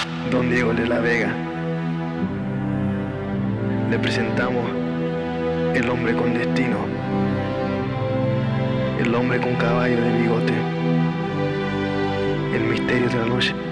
Don Diego de la Vega. Le presentamos el hombre con destino, el hombre con caballo de bigote, el misterio de la noche.